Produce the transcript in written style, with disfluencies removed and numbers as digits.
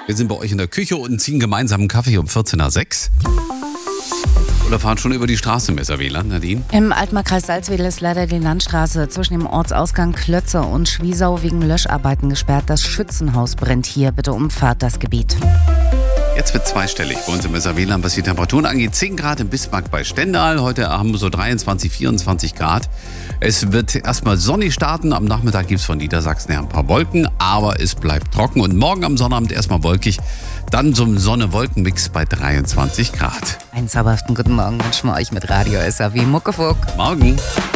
Wir sind bei euch in der Küche und ziehen gemeinsam einen Kaffee um 14:06 oder fahren schon über die Straße im SAW-Land, Nadine? Im Altmarkkreis Salzwedel ist leider die Landstraße zwischen dem Ortsausgang Klötze und Schwiesau wegen Löscharbeiten gesperrt. Das Schützenhaus brennt hier. Bitte umfahrt das Gebiet. Jetzt wird zweistellig bei uns im SAW-Land, was die Temperaturen angeht. 10 Grad in Bismarck bei Stendal. Heute haben wir so 23, 24 Grad. Es wird erstmal sonnig starten. Am Nachmittag gibt es von Niedersachsen her ein paar Wolken, aber es bleibt trocken. Und morgen am Sonnabend erstmal wolkig. Dann so ein Sonne-Wolken-Mix bei 23 Grad. Einen zauberhaften guten Morgen wünschen wir euch mit Radio SAW Muckefuck. Morgen.